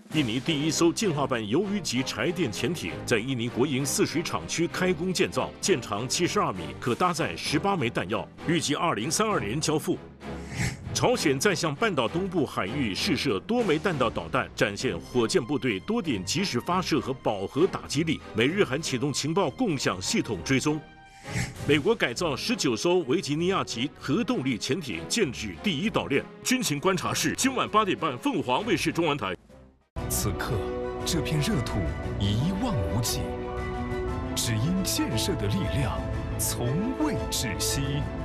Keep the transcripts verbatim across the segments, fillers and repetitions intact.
印尼第一艘进化版鱿鱼级柴电潜艇在印尼国营泗水厂区开工建造，舰长七十二米，可搭载十八枚弹药，预计二零三二年交付。 朝鲜再向半岛东部海域试射多枚弹道导弹，展现火箭部队多点及时发射和饱和打击力。美日韩启动情报共享系统追踪。美国改造十九艘维吉尼亚级核动力潜艇，建制第一岛链。军情观察室今晚八点半，凤凰卫视中文台。 此刻，这片热土一望无际，只因建设的力量从未窒息。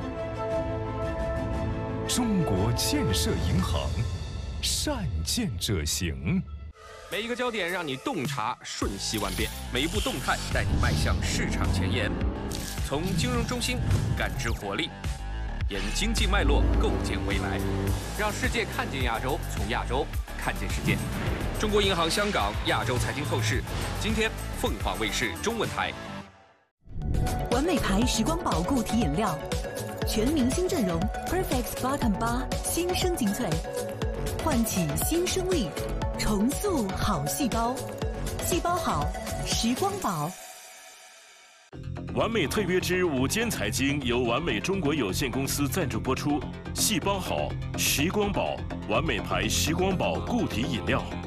中国建设银行，善建者行。 每一个焦点让你洞察瞬息万变，每一步动态带你迈向市场前沿。从金融中心感知活力，沿经济脉络构建未来，让世界看见亚洲，从亚洲看见世界。中国银行香港亚洲财经透视，今天凤凰卫视中文台。 完美牌时光宝固体饮料。 全明星阵容 ，Perfect Bottom 八新生精粹，唤起新生力，重塑好细胞，细胞好，时光宝。 完美特约之午间财经由完美中国有限公司赞助播出，细胞好，时光宝，完美牌时光宝固体饮料。